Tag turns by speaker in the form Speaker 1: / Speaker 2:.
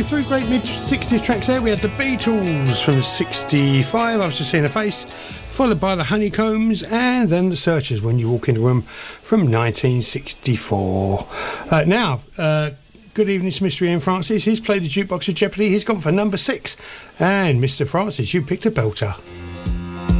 Speaker 1: So, three great mid-60s tracks there. We had the Beatles from 65, I was just seeing a face, followed by the Honeycombs, and then the Searchers, When You Walk in the Room, from 1964. Now, good evening to Mr. Ian Francis. He's played the jukebox of Jeopardy. He's gone for number 6. And Mr. Francis, you picked a belter.